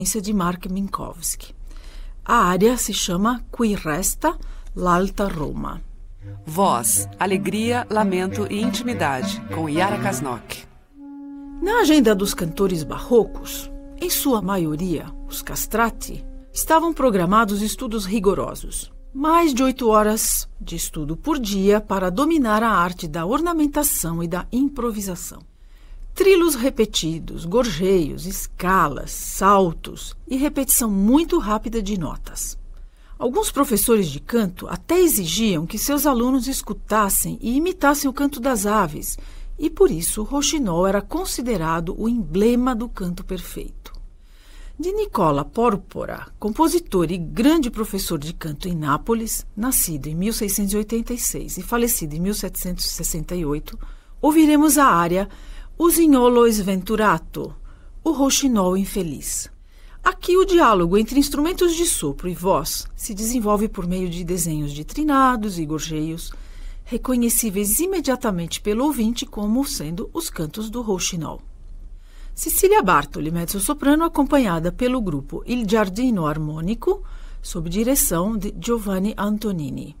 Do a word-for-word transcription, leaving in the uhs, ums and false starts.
de Mark Minkowski. A área se chama Qui resta l'Alta Roma. Voz, alegria, lamento e intimidade, com Yara Kasnok. Na agenda dos cantores barrocos, em sua maioria, os castrati, estavam programados estudos rigorosos. Mais de oito horas de estudo por dia para dominar a arte da ornamentação e da improvisação. Trilos repetidos, gorjeios, escalas, saltos e repetição muito rápida de notas. Alguns professores de canto até exigiam que seus alunos escutassem e imitassem o canto das aves, e por isso Rouxinol era considerado o emblema do canto perfeito. De Nicola Porpora, compositor e grande professor de canto em Nápoles, nascido em mil seiscentos e oitenta e seis e falecido em mil setecentos e sessenta e oito, ouviremos a área Usignolo Sventurato, o Rouxinol infeliz. Aqui o diálogo entre instrumentos de sopro e voz se desenvolve por meio de desenhos de trinados e gorjeios, reconhecíveis imediatamente pelo ouvinte como sendo os cantos do Rouxinol. Cecília Bartoli, mezzo-soprano, acompanhada pelo grupo Il Giardino Armonico, sob direção de Giovanni Antonini.